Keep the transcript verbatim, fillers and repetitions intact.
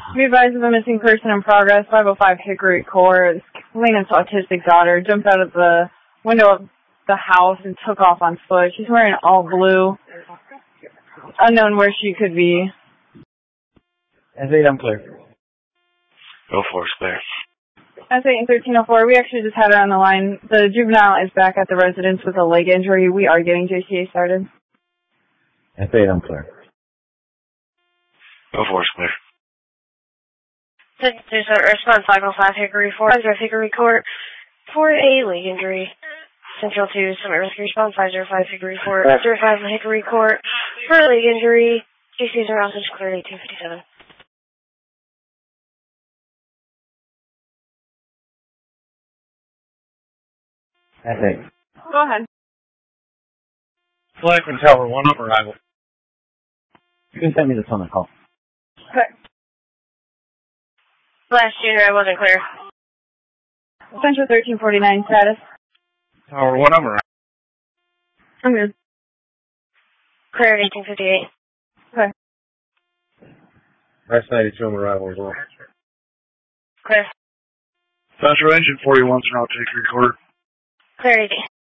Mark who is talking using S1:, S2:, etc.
S1: Be advised of a missing person in progress, five oh five Hickory Court. Lena's autistic daughter jumped out of the window of the house and took off on foot. She's wearing all blue. Unknown where she could be.
S2: S eight, I'm clear.
S3: Go for it, clear.
S1: S eight and thirteen oh four, we actually just had her on the line. The juvenile is back at the residence with a leg injury. We are getting J C A started.
S2: S eight, I'm clear.
S3: Go for it, clear.
S4: Response five oh five Hickory Court, Hickory Court for a leg injury. Central to Summit Rescue Response five oh five Hickory Court, five oh five Hickory Court for a leg injury. J C's around is clear eighteen fifty-seven.
S2: S eight.
S1: Go ahead.
S3: Blackman Tower, one up arrival.
S2: You can send me the phone and call.
S1: Okay.
S4: Last Junior, I wasn't clear.
S1: Central thirteen forty-nine status.
S3: Tower, one up arrival.
S1: I'm good.
S4: Clear at eighteen fifty-eight.
S1: Okay.
S3: West ninety-two on arrival as well.
S4: Clear.
S3: Central Engine forty-one, Toronto Hickory Court.
S4: Clear eighty.